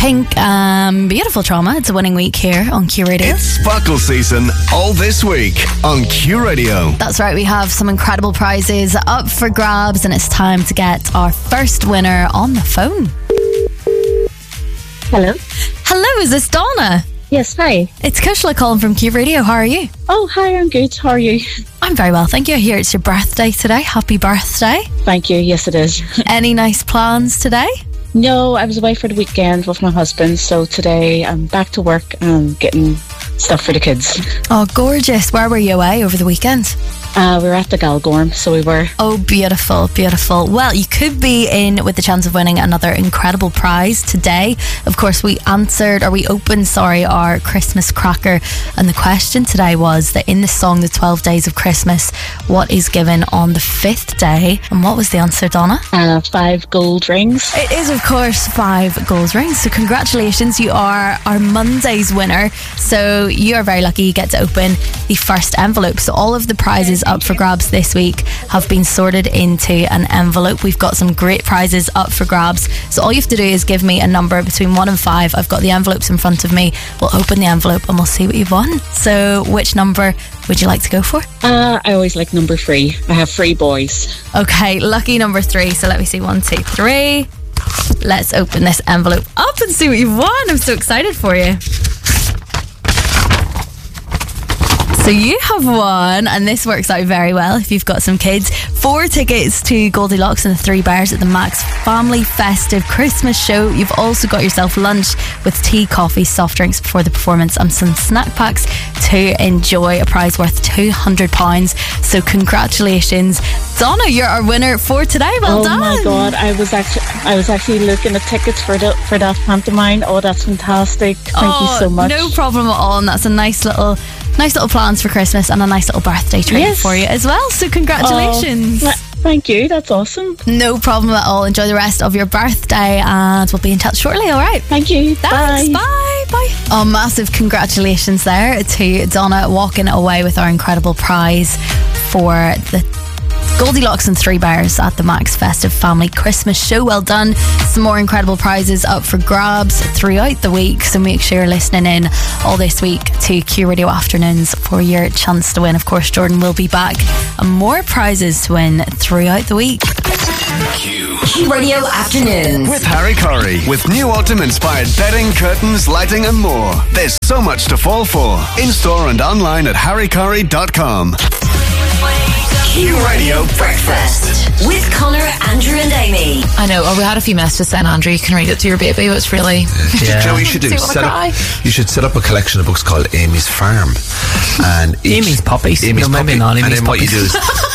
Pink, Beautiful Trauma. It's a winning week here on Q Radio. It's Sparkle season all this week on Q Radio. That's right, we have some incredible prizes up for grabs, and it's time to get our first winner on the phone. Hello. Hello, is this Donna? Yes, hi. It's Kushla calling from Q Radio. How are you? Oh, hi, I'm good. How are you? I'm very well, thank you. I hear it's your birthday today. Happy birthday. Thank you. Yes, it is. Any nice plans today? No, I was away for the weekend with my husband, so today I'm back to work and getting stuff for the kids. Oh, gorgeous. Where were you away over the weekend? We were at the Galgorm, so we were. Oh, beautiful, beautiful. Well, you could be in with the chance of winning another incredible prize today. Of course, we opened our Christmas cracker, and the question today was that in the song The 12 Days of Christmas, what is given on the 5th day? And what was the answer, Donna? 5 gold rings. It is, of course, 5 gold rings. So congratulations, you are our Monday's winner. So you are very lucky. You get to open the first envelope. So all of the prizes up for grabs this week have been sorted into an envelope. We've got some great prizes up for grabs. So all you have to do is give me a number between 1 and 5. I've got the envelopes in front of me. We'll open the envelope and we'll see what you've won. So which number would you like to go for? I always like number 3. I have 3 boys. Okay, lucky number 3. So let me see. 1, 2, 3. Let's open this envelope up and see what you've won. I'm so excited for you. So you have won, and this works out very well if you've got some kids, 4 tickets to Goldilocks and the Three Bears at the Max Family Festive Christmas Show. You've also got yourself lunch with tea, coffee, soft drinks before the performance, and some snack packs to enjoy, a prize worth £200. So congratulations, Donna, you're our winner for today. Well done. Oh my God, I was actually looking at tickets for that pantomime. Oh, that's fantastic. Thank you so much. No problem at all, and that's a nice little plans for Christmas and a nice little birthday treat for you as well. So congratulations. Thank you, that's awesome. No problem at all. Enjoy the rest of your birthday, and we'll be in touch shortly. All right, thank you. Thanks. Bye. Oh, massive congratulations there to Donna, walking away with our incredible prize for the Goldilocks and Three Bears at the Max Festive Family Christmas Show. Well done. Some more incredible prizes up for grabs throughout the week, so make sure you're listening in all this week to Q Radio Afternoons for your chance to win. Of course, Jordan will be back, and more prizes to win throughout the week. Q Radio Afternoons with Harry Curry, with new autumn-inspired bedding, curtains, lighting and more. There's so much to fall for. In store and online at harrycurry.com. Q Radio Breakfast with Connor, Andrew and Amy. I know, we had a few messages saying, Andrew, you can read it to your baby, but it's really... Yeah. You know what you should do? You should set up a collection of books called Amy's Farm. And Amy's Puppies. Amy's Maybe Puppy. not Amy's And then what you do is